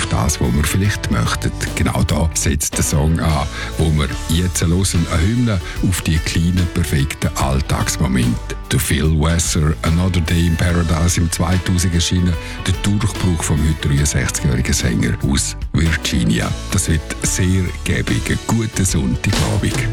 auf das, was wir vielleicht möchten. Genau da setzt der Song an, wo wir jetzt hören, eine Hymne auf die kleinen, perfekten Alltagsmomente. Der Phil Wesser, Another Day in Paradise im 2000 erschienen, der Durchbruch vom heute 63-jährigen Sänger aus Virginia. Das wird sehr gäbig, ein guter Sonntagabend.